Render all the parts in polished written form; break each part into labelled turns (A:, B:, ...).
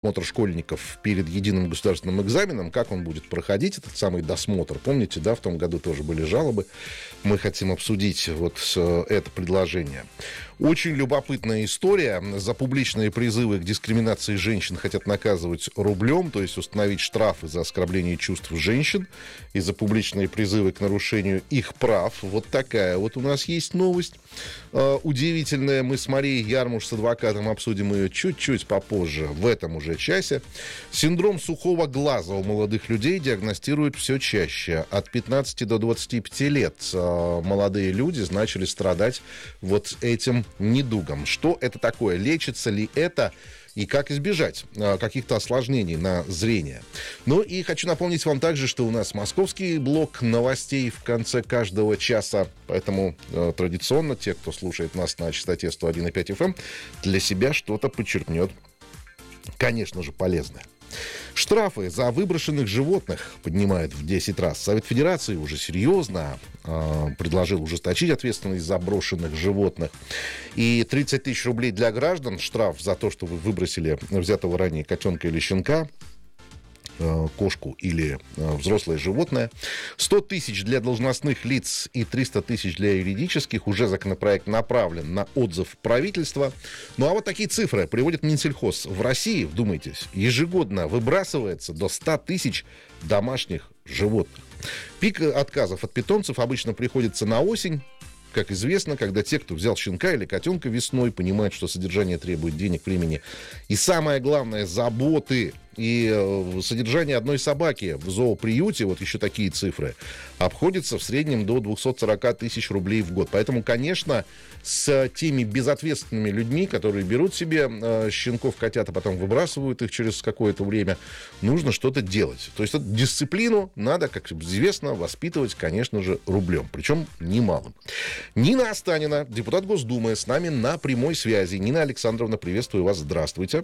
A: досмотр школьников перед единым государственным экзаменом, как он будет проходить, этот самый досмотр. Помните, да, в том году тоже были жалобы. Мы хотим обсудить вот это предложение. Очень любопытная история. За публичные призывы к дискриминации женщин хотят наказывать рублем, то есть установить штрафы за оскорбление чувств женщин и за публичные призывы к нарушению их прав. Вот такая вот у нас есть новость. Удивительная. Мы с Марией Ярмуш, с адвокатом, обсудим ее чуть-чуть попозже, в этом уже часе. Синдром сухого глаза у молодых людей диагностируют все чаще. От 15 до 25 лет молодые люди начали страдать вот этим недугом. Что это такое? Лечится ли это? И как избежать каких-то осложнений на зрение. Ну и хочу напомнить вам также, что у нас московский блок новостей в конце каждого часа. Поэтому традиционно те, кто слушает нас на частоте 101,5 FM, для себя что-то подчеркнет, конечно же, полезное. Штрафы за выброшенных животных поднимают в 10 раз. Совет Федерации уже серьезно предложил ужесточить ответственность за брошенных животных. И 30 тысяч рублей для граждан, штраф за то, что вы выбросили взятого ранее котенка или щенка, кошку или взрослое животное. 100 тысяч для должностных лиц и 300 тысяч для юридических. Уже законопроект направлен на отзыв правительства. Ну а вот такие цифры приводит Минсельхоз. В России, вдумайтесь, ежегодно выбрасывается до 100 тысяч домашних животных. Пик отказов от питомцев обычно приходится на осень. Как известно, когда те, кто взял щенка или котенка весной, понимают, что содержание требует денег, времени и, самое главное, заботы. И содержание одной собаки в зооприюте, вот еще такие цифры, обходится в среднем до 240 тысяч рублей в год. Поэтому, конечно, с теми безответственными людьми, которые берут себе щенков, котят, а потом выбрасывают их через какое-то время, нужно что-то делать. То есть эту дисциплину надо, как известно, воспитывать, конечно же, рублем. Причем немалым. Нина Останина, депутат Госдумы, с нами на прямой связи. Нина Александровна, приветствую вас. Здравствуйте.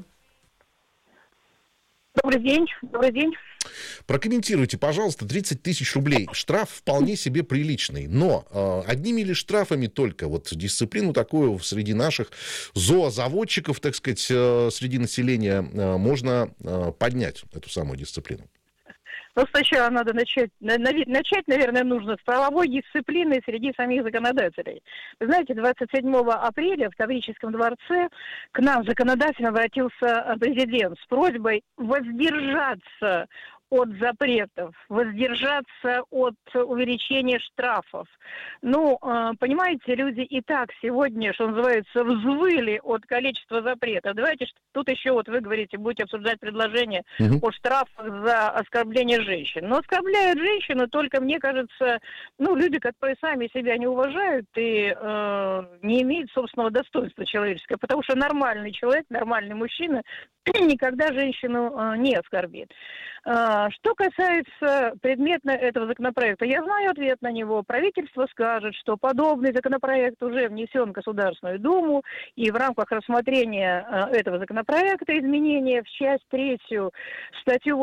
B: Добрый день, добрый день.
A: Прокомментируйте, пожалуйста, 30 тысяч рублей. Штраф вполне себе приличный, но одними ли штрафами только вот дисциплину такую среди наших зоозаводчиков, так сказать, среди населения можно поднять, эту самую дисциплину?
B: Но сначала надо начать, наверное, нужно с правовой дисциплины среди самих законодателей. Вы знаете, 27 апреля в Таврическом дворце к нам законодательно обратился президент с просьбой воздержаться от запретов, воздержаться от увеличения штрафов. Ну, понимаете, люди и так сегодня, что называется, взвыли от количества запретов. Давайте тут еще, вот вы говорите, будете обсуждать предложение о штрафах за оскорбление женщин. Но оскорбляют женщину только, мне кажется, люди, которые сами себя не уважают и не имеют собственного достоинства человеческого, потому что нормальный человек, нормальный мужчина никогда женщину не оскорбит. Что касается предметно этого законопроекта, я знаю ответ на него. Правительство скажет, что подобный законопроект уже внесен в Государственную Думу, и в рамках рассмотрения этого законопроекта изменения в часть 3 статью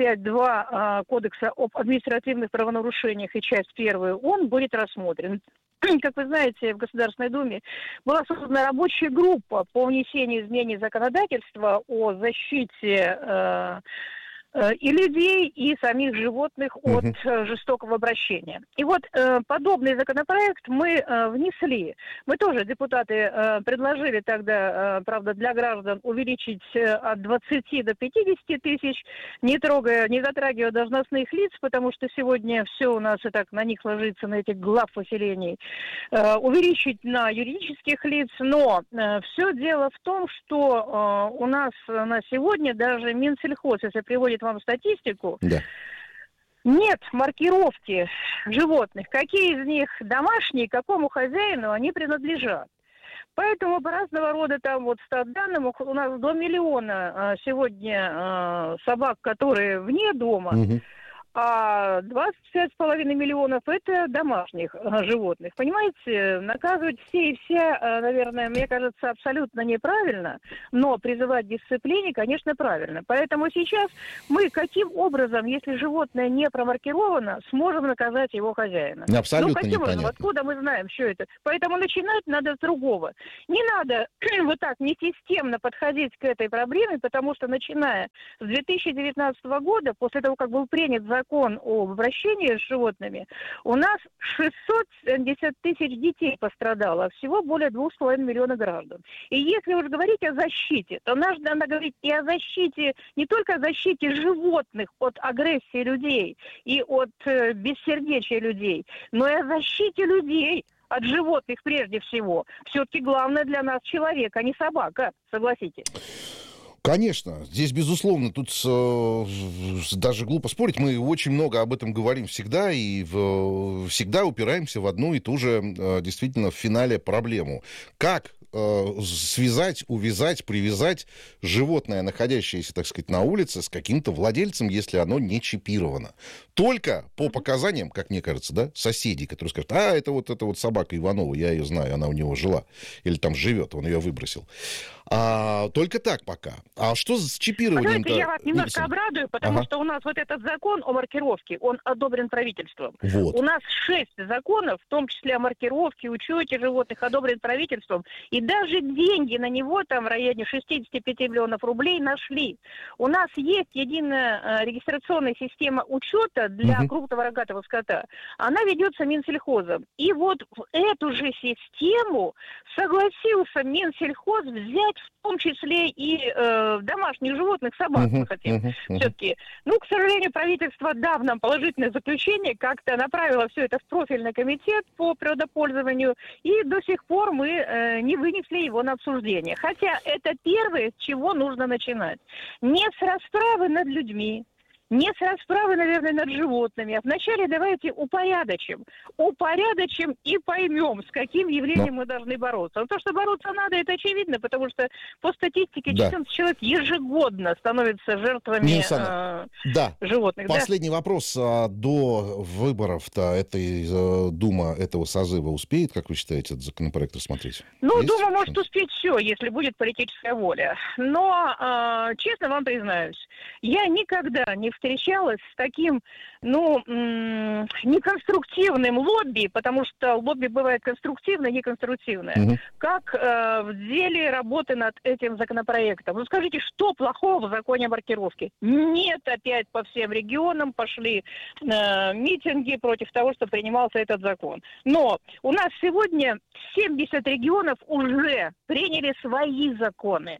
B: 85.2 Кодекса об административных правонарушениях и часть 1 он будет рассмотрен. Как вы знаете, в Государственной Думе была создана рабочая группа по внесению изменений законодательства о защите и людей, и самих животных от жестокого обращения. И вот подобный законопроект мы внесли. Мы тоже, депутаты, предложили тогда, правда, для граждан увеличить от 20 до 50 тысяч, не затрагивая должностных лиц, потому что сегодня все у нас и так на них ложится, на этих глав поселений, увеличить на юридических лиц, но все дело в том, что у нас на сегодня даже Минсельхоз, если приводит вам статистику,
A: да,
B: нет маркировки животных, какие из них домашние, какому хозяину они принадлежат. Поэтому по разного рода там вот статданным у нас до 1 миллиона сегодня собак, которые вне дома, а 25,5 миллионов – это домашних животных. Понимаете, наказывать все и вся, наверное, мне кажется, абсолютно неправильно, но призывать к дисциплине, конечно, правильно. Поэтому сейчас мы каким образом, если животное не промаркировано, сможем наказать его хозяина?
A: Абсолютно
B: каким
A: непонятно.
B: образом? Откуда мы знаем, что это? Поэтому начинать надо с другого. Не надо вот так несистемно подходить к этой проблеме, потому что, начиная с 2019 года, после того, как был принят закон об обращении с животными, у нас 670 тысяч детей пострадало, а всего более 2,5 миллиона граждан. И если уж говорить о защите, то надо говорить и о защите, не только о защите животных от агрессии людей и от бессердечия людей, но и о защите людей от животных прежде всего. Все-таки главное для нас человек, а не собака, согласитесь.
A: Конечно, здесь, безусловно, тут даже глупо спорить. Мы очень много об этом говорим всегда и всегда упираемся в одну и ту же, действительно, в финале проблему. Как связать, увязать, привязать животное, находящееся, так сказать, на улице, с каким-то владельцем, если оно не чипировано? Только по показаниям, как мне кажется, да, соседей, которые скажут: это вот собака Иванова, я ее знаю, она у него жила, или там живет, он ее выбросил. Только так пока. А что с чипированием?
B: Знаете, я вас немножко обрадую, потому что у нас вот этот закон о маркировке, он одобрен правительством.
A: Вот.
B: У нас 6 законов, в том числе о маркировке, учете животных, одобрен правительством. И даже деньги на него, там в районе 65 миллионов рублей, нашли. У нас есть единая регистрационная система учета для крупного рогатого скота. Она ведется Минсельхозом. И вот в эту же систему согласился Минсельхоз взять в том числе и домашних животных, собак мы хотим все-таки. Ну, к сожалению, правительство, дав нам положительное заключение, как-то направило все это в профильный комитет по природопользованию, и до сих пор мы не вынесли его на обсуждение. Хотя это первое, с чего нужно начинать. Не с расправы над людьми, не с расправы, наверное, над животными, а вначале давайте упорядочим и поймем, с каким явлением мы должны бороться. Но то, что бороться надо, это очевидно, потому что по статистике 14 человек ежегодно становятся жертвами животных.
A: Последний вопрос. До выборов-то этой Дума этого созыва успеет, как вы считаете, этот законопроект рассмотреть?
B: Ну, Дума может успеть все, если будет политическая воля. Но, честно вам признаюсь, я никогда не встречалась с таким, неконструктивным лобби, потому что лобби бывает конструктивное, неконструктивное, как в деле работы над этим законопроектом. Ну, скажите, что плохого в законе о маркировке? Нет, опять по всем регионам пошли митинги против того, что принимался этот закон. Но у нас сегодня 70 регионов уже приняли свои законы.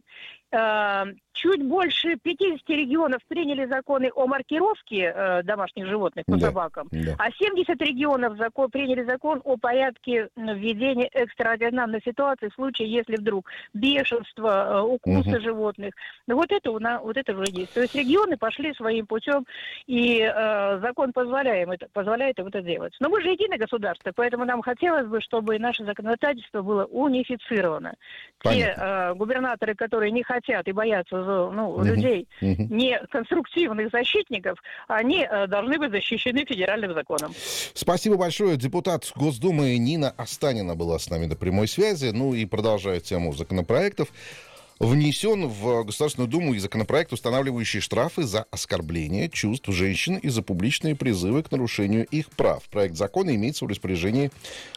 B: Чуть больше 50 регионов приняли законы о маркировке домашних животных по собакам, а 70 регионов приняли закон о порядке введения экстраординарной ситуации в случае, если вдруг бешенство, укусы животных. Вот это уже есть. То есть регионы пошли своим путем, и закон позволяет им это делать. Но мы же единое государство, поэтому нам хотелось бы, чтобы наше законодательство было унифицировано. Те губернаторы, которые не хотят и боятся людей, не конструктивных защитников, они должны быть защищены федеральным законом.
A: Спасибо большое. Депутат Госдумы Нина Останина была с нами на прямой связи. Ну и продолжая тему законопроектов. Внесен в Государственную Думу и законопроект, устанавливающий штрафы за оскорбление чувств женщин и за публичные призывы к нарушению их прав. Проект закона имеется в распоряжении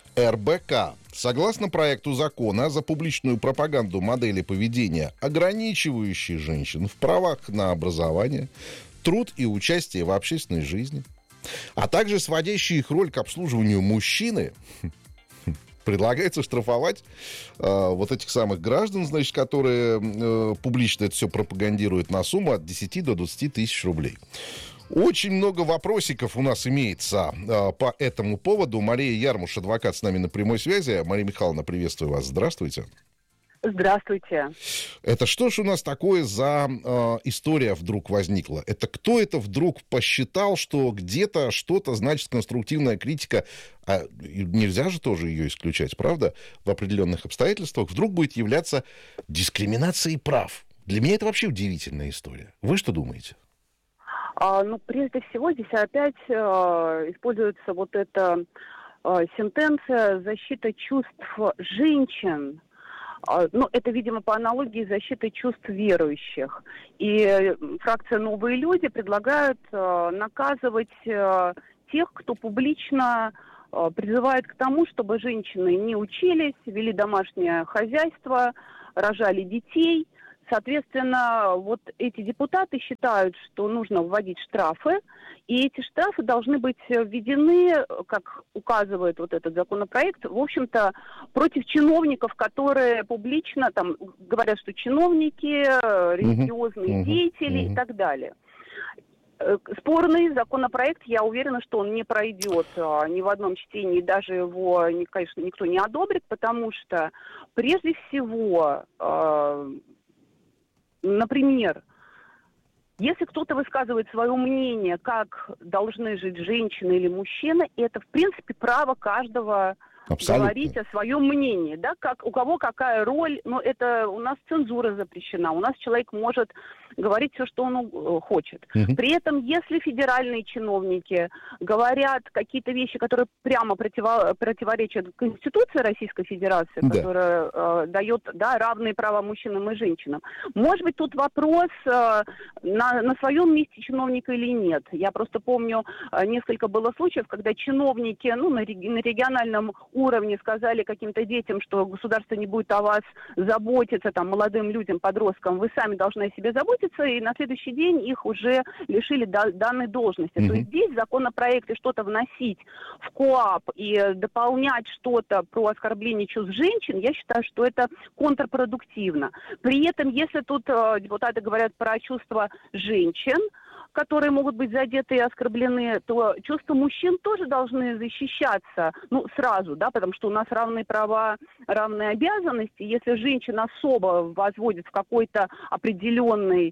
A: РБК. Согласно проекту закона, за публичную пропаганду модели поведения, ограничивающей женщин в правах на образование, труд и участие в общественной жизни, а также сводящие их роль к обслуживанию мужчины, предлагается штрафовать вот этих самых граждан, значит, которые публично это все пропагандируют, на сумму от 10 до 20 тысяч рублей. Очень много вопросиков у нас имеется по этому поводу. Мария Ярмуш, адвокат, с нами на прямой связи. Мария Михайловна, приветствую вас. Здравствуйте.
C: Здравствуйте.
A: Это что ж у нас такое за история вдруг возникла? Это кто это вдруг посчитал, что где-то что-то значит конструктивная критика, а нельзя же тоже ее исключать, правда, в определенных обстоятельствах, вдруг будет являться дискриминацией прав? Для меня это вообще удивительная история. Вы что думаете?
C: Ну, прежде всего, здесь опять используется вот эта сентенция «защита чувств женщин». Ну, это, видимо, по аналогии с защитой чувств верующих. И фракция «Новые люди» предлагают наказывать тех, кто публично призывает к тому, чтобы женщины не учились, вели домашнее хозяйство, рожали детей. Соответственно, вот эти депутаты считают, что нужно вводить штрафы, и эти штрафы должны быть введены, как указывает вот этот законопроект, в общем-то, против чиновников, которые публично там говорят, что чиновники, религиозные деятели и так далее. Спорный законопроект, я уверена, что он не пройдет ни в одном чтении, даже его, конечно, никто не одобрит, потому что, прежде всего, например, если кто-то высказывает свое мнение, как должны жить женщина или мужчина, это, в принципе, право каждого говорить о своем мнении, да, как, у кого какая роль, но это у нас цензура запрещена, у нас человек может говорить все, что он хочет. При этом, если федеральные чиновники говорят какие-то вещи, которые прямо противоречат Конституции Российской Федерации, которая дает, да, равные права мужчинам и женщинам, может быть, тут вопрос, на своем месте чиновника или нет. Я просто помню, несколько было случаев, когда чиновники, ну, на региональном уровне сказали каким-то детям, что государство не будет о вас заботиться, там, молодым людям, подросткам, вы сами должны о себе заботиться, и на следующий день их уже лишили данной должности. То есть здесь в законопроекты что-то вносить в КоАП и дополнять что-то про оскорбление чувств женщин, я считаю, что это контрпродуктивно. При этом, если тут депутаты говорят про чувства женщин, которые могут быть задеты и оскорблены, то чувства мужчин тоже должны защищаться, ну, сразу, да, потому что у нас равные права, равные обязанности. Если женщина особо возводит в какой-то определенный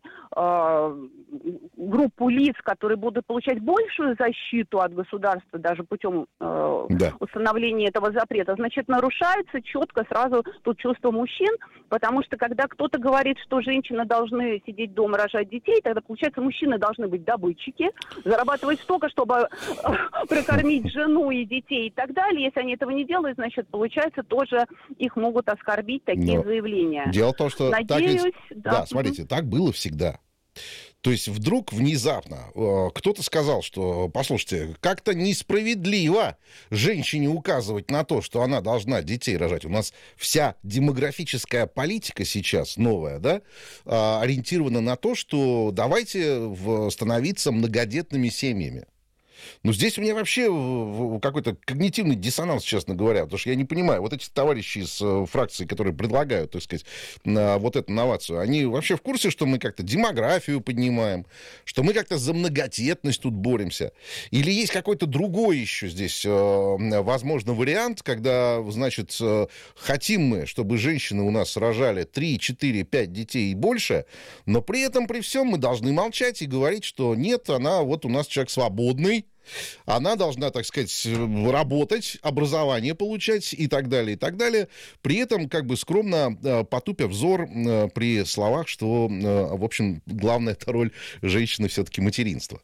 C: группу лиц, которые будут получать большую защиту от государства, даже путем установления этого запрета, значит, нарушается четко сразу тут чувство мужчин, потому что когда кто-то говорит, что женщины должны сидеть дома, рожать детей, тогда, получается, мужчины должны быть добытчики, зарабатывать столько, чтобы прокормить жену и детей и так далее. Если они этого не делают, значит, получается, тоже их могут оскорбить такие заявления.
A: Дело в том, что
C: надеюсь,
A: смотрите, так было всегда. То есть вдруг внезапно кто-то сказал, что, послушайте, как-то несправедливо женщине указывать на то, что она должна детей рожать. У нас вся демографическая политика сейчас новая, да, ориентирована на то, что давайте становиться многодетными семьями. Ну, здесь у меня вообще какой-то когнитивный диссонанс, честно говоря, потому что я не понимаю, вот эти товарищи из фракции, которые предлагают, так сказать, вот эту новацию, они вообще в курсе, что мы как-то демографию поднимаем, что мы как-то за многодетность тут боремся? Или есть какой-то другой еще здесь, возможно, вариант, когда, значит, хотим мы, чтобы женщины у нас рожали 3, 4, 5 детей и больше, но при этом, при всем мы должны молчать и говорить, что нет, она вот у нас человек свободный, она должна, так сказать, работать, образование получать и так далее, и так далее. При этом, как бы скромно потупя взор при словах, что, в общем, главная эта роль женщины все-таки материнство.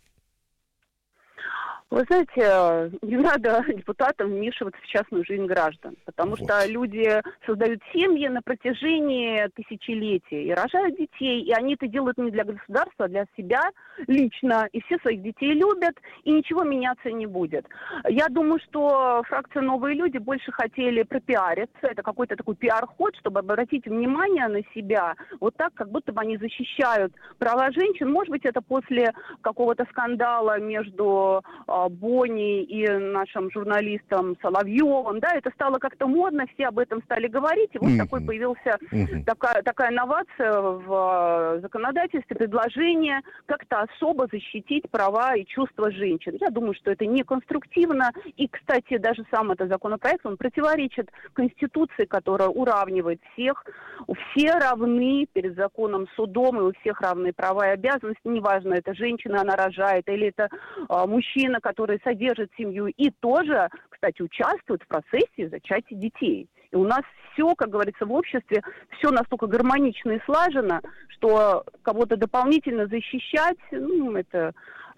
C: Вы знаете, не надо депутатам вмешиваться в частную жизнь граждан, потому что люди создают семьи на протяжении тысячелетий и рожают детей, и они это делают не для государства, а для себя лично, и все своих детей любят, и ничего меняться не будет. Я думаю, что фракция «Новые люди» больше хотели пропиариться, это какой-то такой пиар-ход, чтобы обратить внимание на себя, вот так, как будто бы они защищают права женщин. Может быть, это после какого-то скандала между Бонни и нашим журналистом Соловьевым, да, это стало как-то модно, все об этом стали говорить, и вот такой появился такая новация в законодательстве, предложение как-то особо защитить права и чувства женщин. Я думаю, что это не конструктивно, и, кстати, даже сам этот законопроект, он противоречит Конституции, которая уравнивает всех, все равны перед законом, судом, и у всех равные права и обязанности, неважно, это женщина, она рожает, или это мужчина, который содержит семью и тоже, кстати, участвует в процессе зачатия детей. И у нас все, как говорится, в обществе, все настолько гармонично и слажено, что кого-то дополнительно защищать, ну, это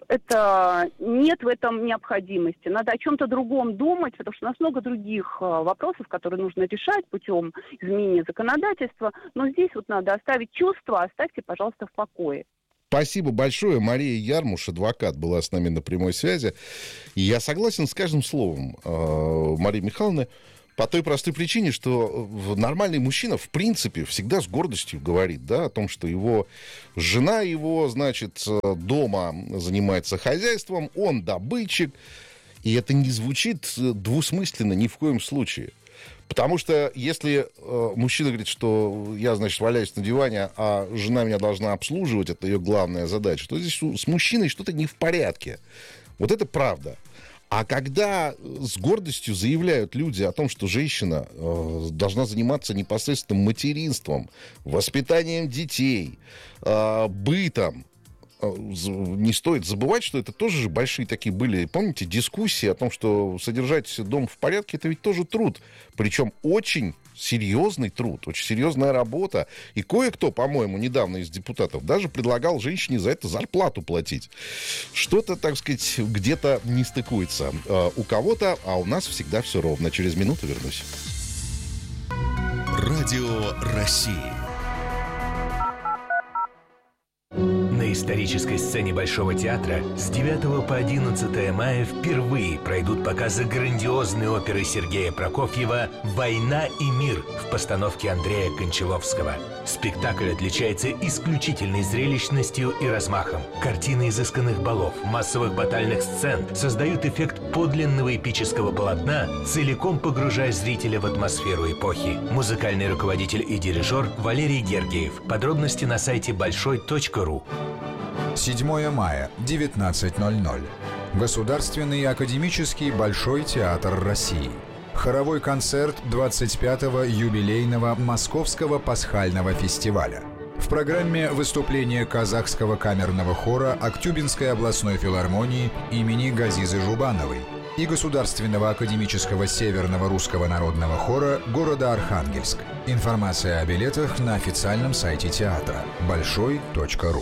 C: это нет в этом необходимости. Надо о чем-то другом думать, потому что у нас много других вопросов, которые нужно решать путем изменения законодательства. Но здесь вот надо оставить чувства, оставьте, пожалуйста, в покое.
A: Спасибо большое. Мария Ярмуш, адвокат, была с нами на прямой связи. И я согласен с каждым словом Марии Михайловны по той простой причине, что нормальный мужчина, в принципе, всегда с гордостью говорит, да, о том, что его жена его, значит, дома занимается хозяйством, он добытчик. И это не звучит двусмысленно ни в коем случае. Потому что если мужчина говорит, что я, значит, валяюсь на диване, а жена меня должна обслуживать, это ее главная задача, то здесь с мужчиной что-то не в порядке. Вот это правда. А когда с гордостью заявляют люди о том, что женщина должна заниматься непосредственным материнством, воспитанием детей, бытом, не стоит забывать, что это тоже же большие такие были, помните, дискуссии о том, что содержать дом в порядке, это ведь тоже труд. Причем очень серьезный труд, очень серьезная работа. И кое-кто, по-моему, недавно из депутатов даже предлагал женщине за это зарплату платить. Что-то, так сказать, где-то не стыкуется у кого-то, а у нас всегда все ровно. Через минуту вернусь.
D: Радио России.
E: На исторической сцене Большого театра с 9 по 11 мая впервые пройдут показы грандиозной оперы Сергея Прокофьева «Война и мир» в постановке Андрея Кончаловского. Спектакль отличается исключительной зрелищностью и размахом. Картины изысканных балов, массовых батальных сцен создают эффект подлинного эпического полотна, целиком погружая зрителя в атмосферу эпохи. Музыкальный руководитель и дирижер Валерий Гергиев. Подробности на сайте большой.ру.
F: 7 мая, 19:00. Государственный академический Большой театр России. Хоровой концерт 25-го юбилейного Московского пасхального фестиваля. В программе выступление казахского камерного хора Актюбинской областной филармонии имени Газизы Жубановой и Государственного академического Северного русского народного хора города Архангельск. Информация о билетах на официальном сайте театра большой.ру.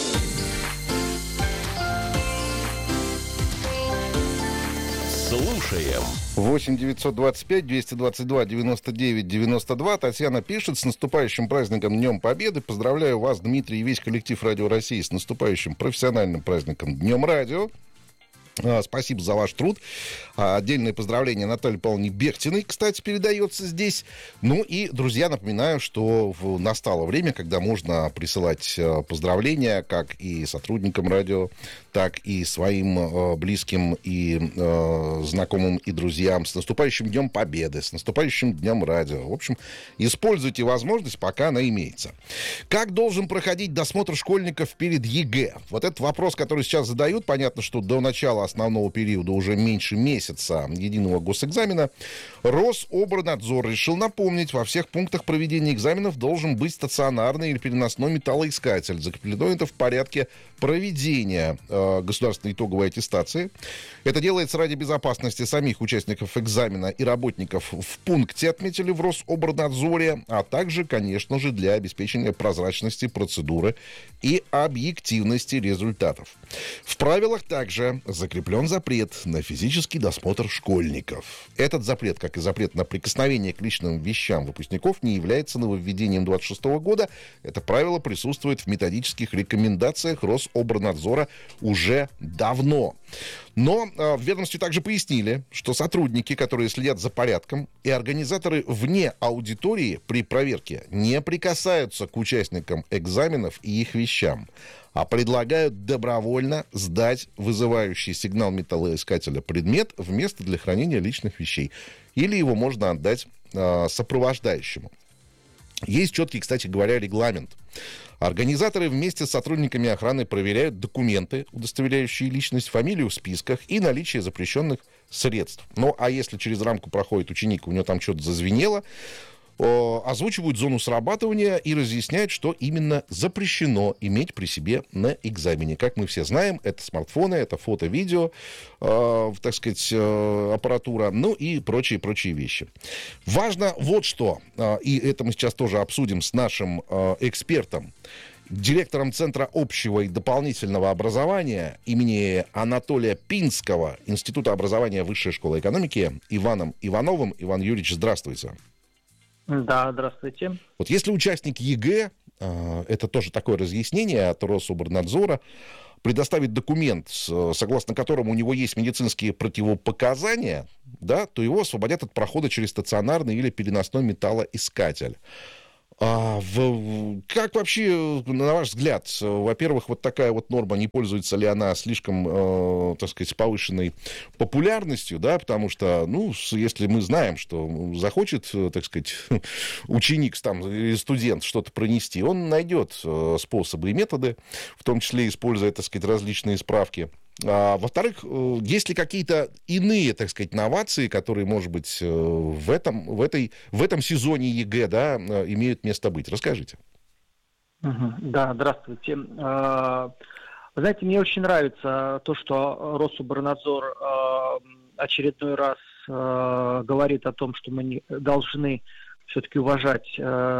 D: Слушаем.
A: 8-925-222-99-92. Татьяна пишет: с наступающим праздником Днем Победы. Поздравляю вас, Дмитрий, и весь коллектив Радио России с наступающим профессиональным праздником Днем Радио. Спасибо за ваш труд. Отдельное поздравление Наталье Павловне Бехтиной, кстати, передается здесь. Ну и, друзья, напоминаю, что настало время, когда можно присылать поздравления как и сотрудникам радио, так и своим близким и знакомым и друзьям. С наступающим Днем Победы, с наступающим Днем Радио. В общем, используйте возможность, пока она имеется. Как должен проходить досмотр школьников перед ЕГЭ? Вот этот вопрос, который сейчас задают, понятно, что до начала основного периода уже меньше месяца единого госэкзамена, Рособорнадзор решил напомнить: во всех пунктах проведения экзаменов должен быть стационарный или переносной металлоискатель. Закреплено это в порядке проведения государственной итоговой аттестации. Это делается ради безопасности самих участников экзамена и работников в пункте, отметили в Рособорнадзоре, а также, конечно же, для обеспечения прозрачности процедуры и объективности результатов. В правилах также закреплен запрет на физический досмотр школьников. Этот запрет, как и запрет на прикосновение к личным вещам выпускников, не является нововведением 26 года. Это правило присутствует в методических рекомендациях Рособорнадзора уже давно. Но в ведомстве также пояснили, что сотрудники, которые следят за порядком, и организаторы вне аудитории при проверке не прикасаются к участникам экзаменов и их вещам, а предлагают добровольно сдать вызывающий сигнал металлоискателя предмет в место для хранения личных вещей. Или его можно отдать сопровождающему. Есть четкий, кстати говоря, регламент. Организаторы вместе с сотрудниками охраны проверяют документы, удостоверяющие личность, фамилию в списках и наличие запрещенных средств. Ну, а если через рамку проходит ученик, у него там что-то зазвенело, озвучивают зону срабатывания и разъясняют, что именно запрещено иметь при себе на экзамене. Как мы все знаем, это смартфоны, это фото, видео, так сказать, аппаратура, ну и прочие вещи. Важно вот что, и это мы сейчас тоже обсудим с нашим экспертом директором Центра общего и дополнительного образования имени Анатолия Пинского Института образования Высшей школы экономики Иваном Ивановым. Иван Юрьевич, здравствуйте.
D: Да, здравствуйте.
A: Вот если участник ЕГЭ, это тоже такое разъяснение от Рособорнадзора, предоставит документ, согласно которому у него есть медицинские противопоказания, да, то его освободят от прохода через стационарный или переносной металлоискатель. Как вообще, на ваш взгляд, во-первых, вот такая вот норма, не пользуется ли она слишком, так сказать, повышенной популярностью, да, потому что, ну, если мы знаем, что захочет, так сказать, ученик там, или студент что-то пронести, он найдет способы и методы, в том числе используя, так сказать, различные справки. Во-вторых, есть ли какие-то иные, так сказать, новации, которые, может быть, в этом сезоне ЕГЭ, да, имеют место быть? Расскажите.
D: Да, здравствуйте. Вы знаете, мне очень нравится то, что Рособорнадзор очередной раз говорит о том, что мы должны все-таки уважать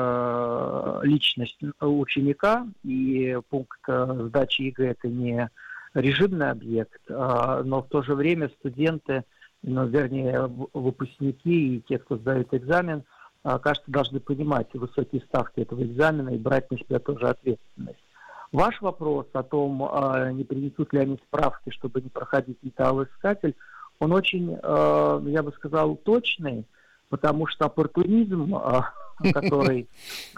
D: личность ученика, и пункт сдачи ЕГЭ – это не режимный объект, но в то же время студенты, вернее, выпускники и те, кто сдают экзамен, кажется, должны понимать высокие ставки этого экзамена и брать на себя тоже ответственность. Ваш вопрос о том, не принесут ли они справки, чтобы не проходить металлоискатель, он очень, я бы сказал, точный, потому что оппортунизм, который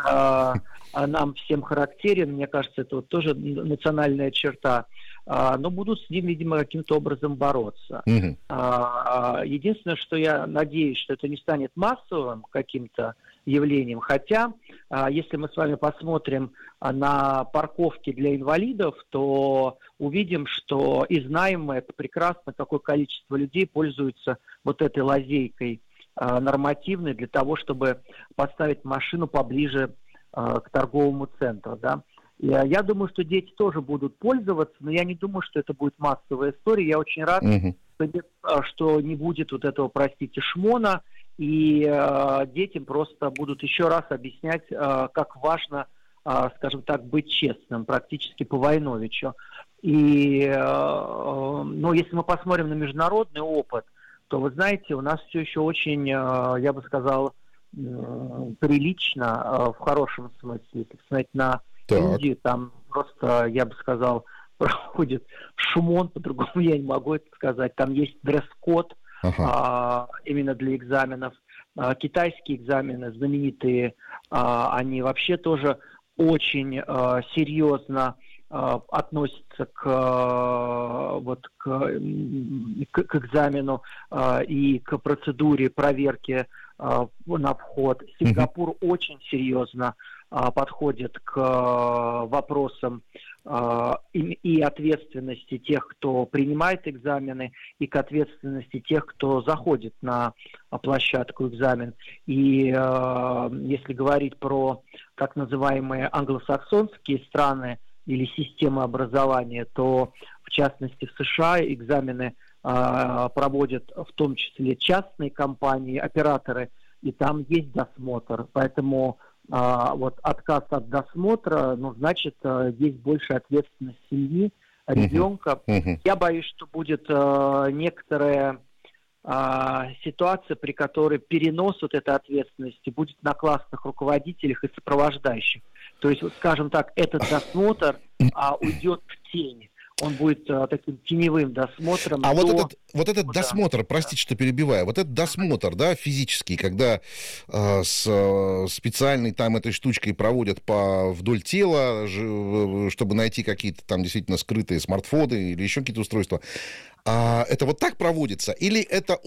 D: нам всем характерен, мне кажется, это вот тоже национальная черта, но будут с ним, видимо, каким-то образом бороться. Единственное, что я надеюсь, что это не станет массовым каким-то явлением, хотя, если мы с вами посмотрим на парковки для инвалидов, то увидим, что и знаем мы это прекрасно, какое количество людей пользуются вот этой лазейкой нормативной для того, чтобы поставить машину поближе к торговому центру, да. Я думаю, что дети тоже будут пользоваться, но я не думаю, что это будет массовая история. Я очень рад, что не будет вот этого, простите, шмона, и детям просто будут еще раз объяснять, как важно, скажем так, быть честным, практически по Войновичу. И, ну, если мы посмотрим на международный опыт, то, вы знаете, у нас все еще очень, я бы сказал, прилично, в хорошем смысле, если посмотреть на Индию, там просто, я бы сказал, проходит шумон, по-другому я не могу это сказать. Там есть дресс-код именно для экзаменов. Китайские экзамены знаменитые, они вообще тоже очень серьезно относятся к экзамену и к процедуре проверки на вход. Сингапур очень серьезно подходит к вопросам и ответственности тех, кто принимает экзамены, и к ответственности тех, кто заходит на площадку экзамен. И если говорить про так называемые англосаксонские страны или системы образования, то в частности в США экзамены проводят в том числе частные компании, операторы, и там есть досмотр. Поэтому вот отказ от досмотра, ну, значит, есть больше ответственность семьи, ребенка. Я боюсь, что будет некоторая ситуация, при которой перенос вот этой ответственности будет на классных руководителях и сопровождающих. То есть, вот, скажем так, этот досмотр уйдет в тень. Он будет таким теневым досмотром.
A: А вот этот досмотр, простите, что перебиваю, вот этот досмотр, да, физический, когда с специальной там этой штучкой проводят вдоль тела, чтобы найти какие-то там действительно скрытые смартфоны или еще какие-то устройства, это вот так проводится? Или это